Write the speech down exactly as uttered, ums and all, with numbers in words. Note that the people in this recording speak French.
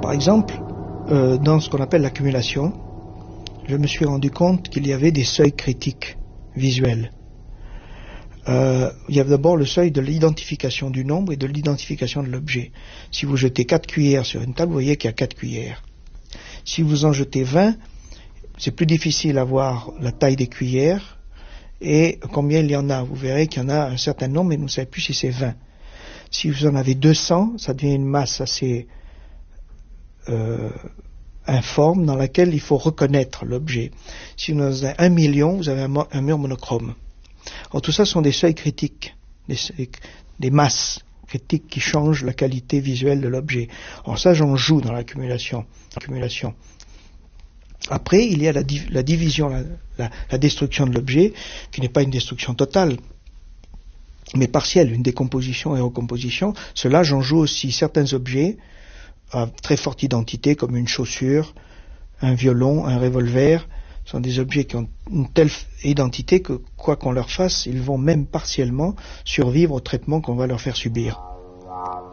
Par exemple, euh, dans ce qu'on appelle l'accumulation, je me suis rendu compte qu'il y avait des seuils critiques visuels. Euh, il y a d'abord le seuil de l'identification du nombre et de l'identification de l'objet. Si vous jetez quatre cuillères sur une table, vous voyez qu'il y a quatre cuillères. Si vous en jetez vingt, c'est plus difficile à voir la taille des cuillères et combien il y en a. Vous verrez qu'il y en a un certain nombre, mais vous ne savez plus si c'est vingt. Si vous en avez deux cents, ça devient une masse assez euh, informe dans laquelle il faut reconnaître l'objet. Si vous en avez un million, vous avez un, un mur monochrome. Alors tout ça sont des seuils critiques, des, des masses critiques qui changent la qualité visuelle de l'objet. Alors ça, j'en joue dans l'accumulation. l'accumulation. Après, il y a la, la division, la, la, la destruction de l'objet, qui n'est pas une destruction totale, mais partielle, une décomposition et recomposition. Cela, j'en joue aussi. Certains objets à très forte identité, comme une chaussure, un violon, un revolver, sont des objets qui ont une telle identité que, quoi qu'on leur fasse, ils vont même partiellement survivre au traitement qu'on va leur faire subir.